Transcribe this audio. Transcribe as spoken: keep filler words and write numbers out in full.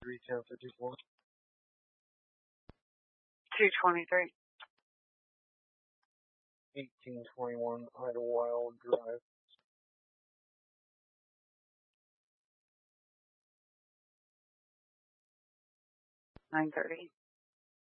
three ten fifty-four. two twenty-three. eighteen twenty-one Idlewild Drive. nine thirty.